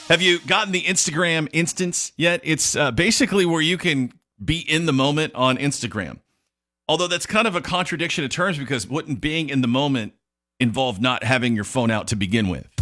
Have you gotten the Instagram instance yet? It's basically where you can be in the moment on Instagram. Although that's kind of a contradiction of terms because wouldn't being in the moment involve not having your phone out to begin with?